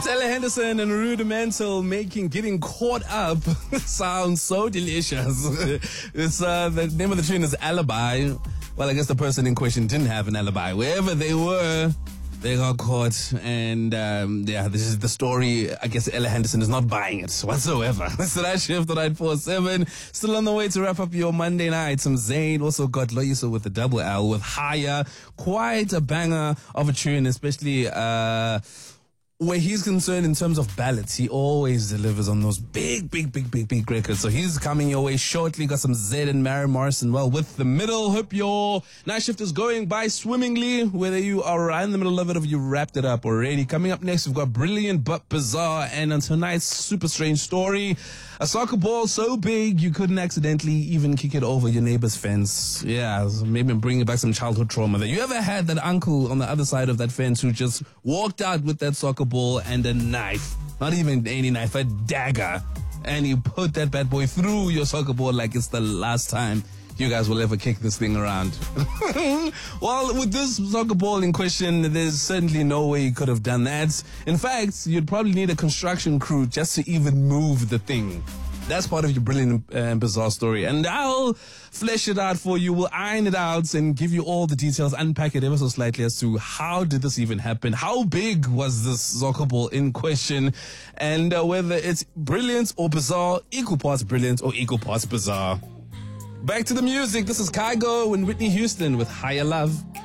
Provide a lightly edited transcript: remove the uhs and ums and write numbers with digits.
It's Ella Henderson and Rudimental getting caught up. Sounds so delicious. It's the name of the tune is Alibi. Well, I guess the person in question didn't have an alibi. Wherever they were, they got caught. And this is the story. I guess Ella Henderson is not buying it whatsoever. It's the Night Shift, the 947. Still on the way to wrap up your Monday night. Some Zayn, also got Loyiso with the double L with Higher. Quite a banger of a tune, especially where he's concerned in terms of ballads. He always delivers on those big records. So he's coming your way shortly. Got some Zed and Mary Morrison. Well, with the middle, hope your night shift is going by swimmingly, whether you are right in the middle of it or you wrapped it up already. Coming up next, we've got Brilliant But Bizarre, and on tonight's super strange story, a soccer ball so big you couldn't accidentally even kick it over your neighbor's fence. Yeah, so maybe bringing back some childhood trauma there. You ever had that uncle on the other side of that fence who just walked out with that soccer ball and a knife, not even any knife, a dagger, and you put that bad boy through your soccer ball like it's the last time you guys will ever kick this thing around? Well, with this soccer ball in question, there's certainly no way you could have done that. In fact, you'd probably need a construction crew just to even move the thing. That's part of your Brilliant and Bizarre story. And I'll flesh it out for you. We'll iron it out and give you all the details, unpack it ever so slightly as to how did this even happen? How big was this soccer ball in question? And whether it's brilliant or bizarre, equal parts brilliant or equal parts bizarre. Back to the music. This is Kygo and Whitney Houston with Higher Love.